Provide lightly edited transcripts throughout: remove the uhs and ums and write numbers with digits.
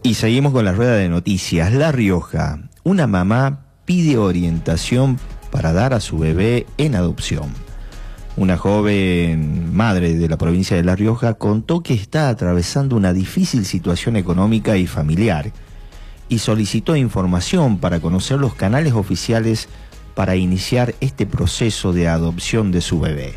Y seguimos con la rueda de noticias. La Rioja. Una mamá pide orientación para dar a su bebé en adopción. Una joven madre de la provincia de La Rioja contó que está atravesando una difícil situación económica y familiar y solicitó información para conocer los canales oficiales para iniciar este proceso de adopción de su bebé.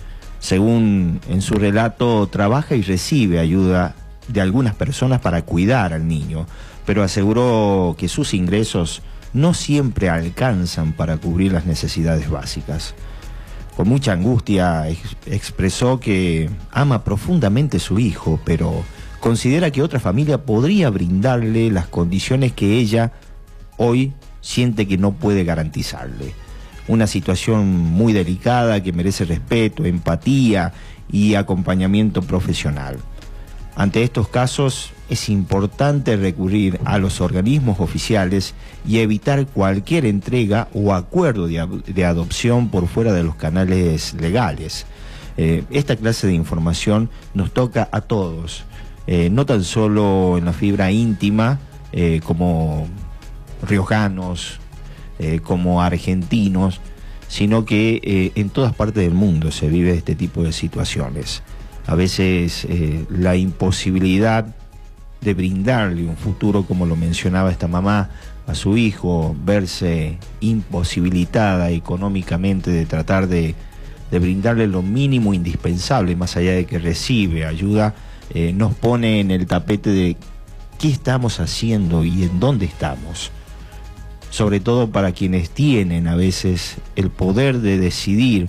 Según en su relato, trabaja y recibe ayuda de algunas personas para cuidar al niño, pero aseguró que sus ingresos no siempre alcanzan para cubrir las necesidades básicas. Con mucha angustia expresó que ama profundamente a su hijo, pero considera que otra familia podría brindarle las condiciones que ella hoy siente que no puede garantizarle. Una situación muy delicada que merece respeto, empatía y acompañamiento profesional. Ante estos casos es importante recurrir a los organismos oficiales y evitar cualquier entrega o acuerdo de adopción por fuera de los canales legales. Esta clase de información nos toca a todos, no tan solo en la fibra íntima como riojanos, como argentinos, sino que en todas partes del mundo se vive este tipo de situaciones. A veces la imposibilidad de brindarle un futuro, como lo mencionaba esta mamá, a su hijo, verse imposibilitada económicamente de tratar de brindarle lo mínimo indispensable, más allá de que recibe ayuda, nos pone en el tapete de qué estamos haciendo y en dónde estamos. Sobre todo para quienes tienen a veces el poder de decidir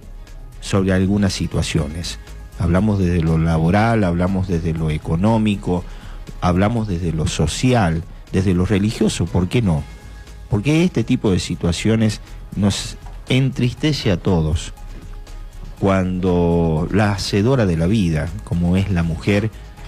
sobre algunas situaciones. Hablamos desde lo laboral, hablamos desde lo económico, hablamos desde lo social, desde lo religioso, ¿por qué no? Porque este tipo de situaciones nos entristece a todos cuando la hacedora de la vida, como es la mujer,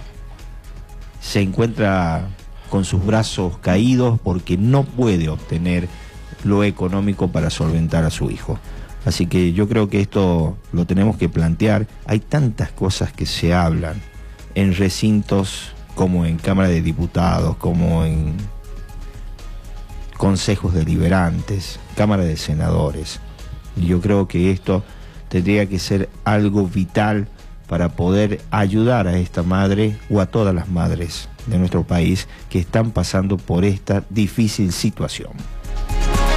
se encuentra con sus brazos caídos porque no puede obtener lo económico para solventar a su hijo. Así que yo creo que esto lo tenemos que plantear. Hay tantas cosas que se hablan en recintos como en Cámara de Diputados, como en consejos deliberantes, Cámara de Senadores. Y yo creo que esto tendría que ser algo vital para poder ayudar a esta madre o a todas las madres de nuestro país que están pasando por esta difícil situación.